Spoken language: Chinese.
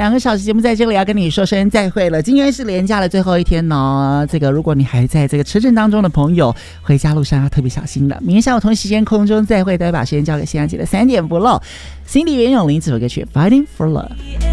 2个小时节目在这里要跟你说声再会了。今天是连假的最后一天呢，这个如果你还在这个车阵当中的朋友，回家路上要特别小心了。明天下午同一时间空中再会，待会把时间交给谢安姐的3点不漏。Cindy 袁咏琳这首歌曲 Fighting for Love。